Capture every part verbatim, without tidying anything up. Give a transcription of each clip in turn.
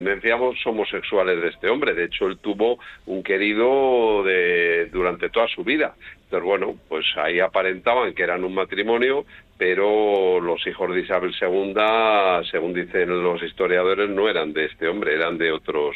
tendenciamos homosexuales de este hombre. De hecho, él tuvo un querido de durante toda su vida. Entonces, bueno, pues ahí aparentaban que eran un matrimonio, pero los hijos de Isabel segunda, según dicen los historiadores, no eran de este hombre, eran de otros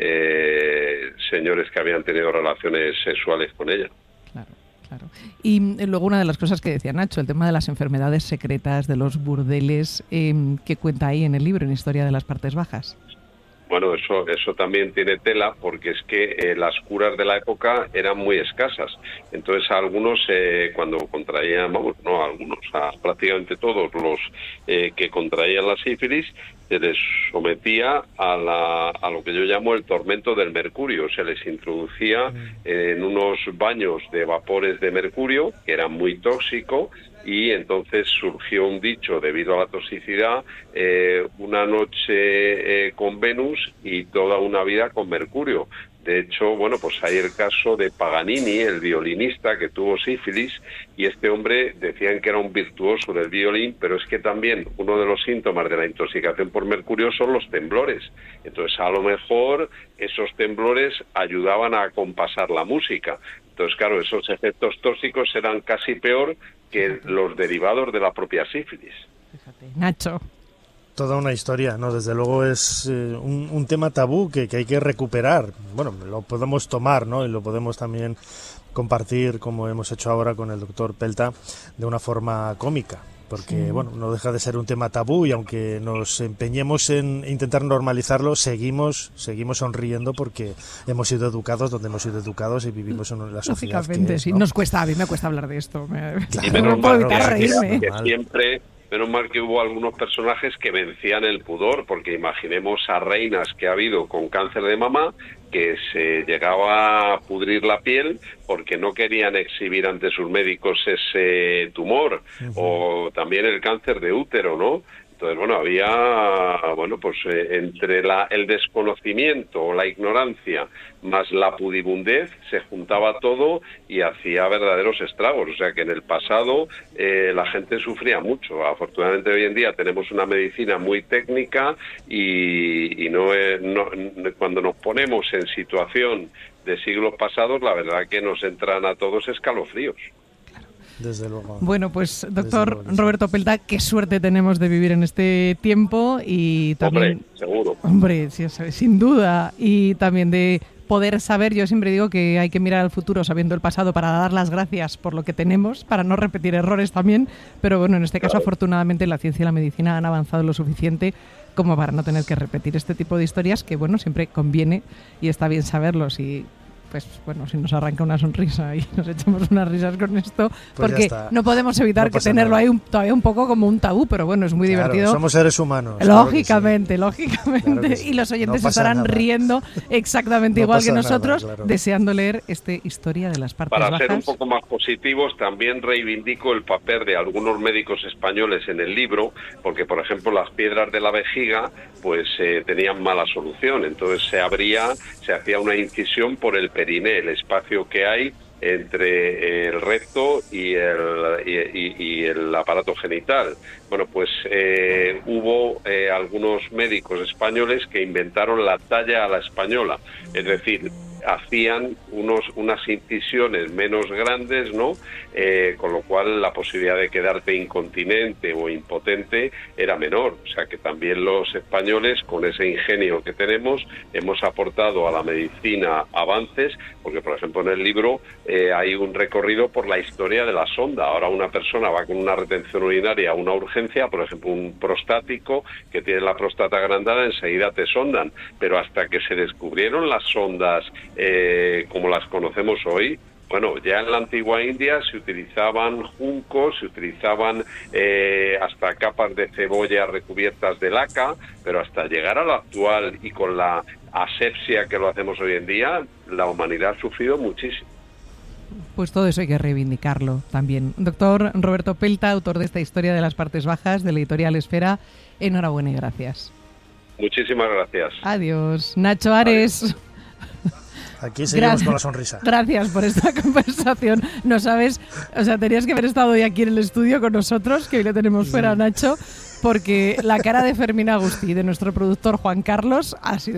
eh, señores que habían tenido relaciones sexuales con ella. Claro. Claro. Y luego una de las cosas que decía Nacho, el tema de las enfermedades secretas, de los burdeles, eh, que cuenta ahí en el libro, en Historia de las Partes Bajas. Bueno, eso eso también tiene tela, porque es que eh, las curas de la época eran muy escasas. Entonces, a algunos, eh, cuando contraían, vamos, no a algunos, a prácticamente todos los eh, que contraían la sífilis, se les sometía a, la, a lo que yo llamo el tormento del mercurio. Se les introducía eh, en unos baños de vapores de mercurio, que eran muy tóxicos, y entonces surgió un dicho debido a la toxicidad, eh, una noche eh, con Venus y toda una vida con Mercurio. De hecho, bueno, pues hay el caso de Paganini, el violinista que tuvo sífilis, y este hombre decían que era un virtuoso del violín, pero es que también uno de los síntomas de la intoxicación por mercurio son los temblores. Entonces, a lo mejor esos temblores ayudaban a acompasar la música. Entonces, claro, esos efectos tóxicos eran casi peor que los derivados de la propia sífilis. Fíjate, Nacho. Toda una historia, ¿no? Desde luego es eh, un, un tema tabú que, que hay que recuperar. Bueno, lo podemos tomar, ¿no? Y lo podemos también compartir, como hemos hecho ahora con el doctor Pelta, de una forma cómica. Porque, sí. bueno, no deja de ser un tema tabú, y aunque nos empeñemos en intentar normalizarlo, seguimos seguimos sonriendo porque hemos sido educados donde hemos sido educados y vivimos en la sociedad que es, sí. ¿no? Nos cuesta, a mí me cuesta hablar de esto. Me... Claro, y menos no puedo mal, evitar que, reírme. que siempre... Menos mal que hubo algunos personajes que vencían el pudor, porque imaginemos a reinas que ha habido con cáncer de mama que se llegaba a pudrir la piel porque no querían exhibir ante sus médicos ese tumor, uh-huh. o también el cáncer de útero, ¿no? Entonces, bueno, había, bueno, pues eh, entre la, el desconocimiento o la ignorancia más la pudibundez, se juntaba todo y hacía verdaderos estragos. O sea que en el pasado eh, la gente sufría mucho. Afortunadamente hoy en día tenemos una medicina muy técnica y, y no, es, no cuando nos ponemos en situación de siglos pasados, la verdad que nos entran a todos escalofríos. Desde luego. Bueno, pues doctor luego, Roberto Pelta, qué suerte tenemos de vivir en este tiempo y también... Hombre, seguro. Hombre, sí, sin duda. Y también de poder saber, yo siempre digo que hay que mirar al futuro sabiendo el pasado para dar las gracias por lo que tenemos, para no repetir errores también, pero bueno, en este caso, claro, afortunadamente la ciencia y la medicina han avanzado lo suficiente como para no tener que repetir este tipo de historias que, bueno, siempre conviene y está bien saberlos. Y pues bueno, si nos arranca una sonrisa y nos echamos unas risas con esto, pues porque no podemos evitar no que tenerlo nada. ahí un, todavía un poco como un tabú, pero bueno, es muy claro, divertido. Somos seres humanos. Lógicamente, claro sí. lógicamente. Claro sí. Y los oyentes no estarán nada. riendo exactamente no igual que nosotros, nada, claro. deseando leer esta historia de las partes Para bajas. ser un poco más positivos, también reivindico el papel de algunos médicos españoles en el libro, porque por ejemplo las piedras de la vejiga pues eh, tenían mala solución, entonces se abría, se hacía una incisión por el periné, el espacio que hay entre el recto y el, y, y, y el aparato genital. Bueno, pues eh, hubo eh, algunos médicos españoles que inventaron la talla a la española, es decir, hacían unos unas incisiones menos grandes, ¿no? Eh, con lo cual la posibilidad de quedarte incontinente o impotente era menor. O sea que también los españoles, con ese ingenio que tenemos, hemos aportado a la medicina avances, porque por ejemplo en el libro eh, hay un recorrido por la historia de la sonda. Ahora una persona va con una retención urinaria a una urgencia, por ejemplo un prostático que tiene la próstata agrandada, enseguida te sondan, pero hasta que se descubrieron las sondas Eh, como las conocemos hoy, bueno, ya en la antigua India se utilizaban juncos, se utilizaban eh, hasta capas de cebolla recubiertas de laca, pero hasta llegar a lo actual y con la asepsia que lo hacemos hoy en día, la humanidad ha sufrido muchísimo. Pues todo eso hay que reivindicarlo también. Doctor Roberto Pelta, autor de esta historia de las partes bajas, de la editorial Esfera, enhorabuena y gracias. Muchísimas gracias. Adiós. Nacho Ares. Adiós. Aquí seguimos Gracias. con la sonrisa. Gracias por esta conversación. No sabes, o sea, tenías que haber estado hoy aquí en el estudio con nosotros, que hoy le tenemos fuera a Nacho, porque la cara de Fermín Agustí, de nuestro productor Juan Carlos, ha sido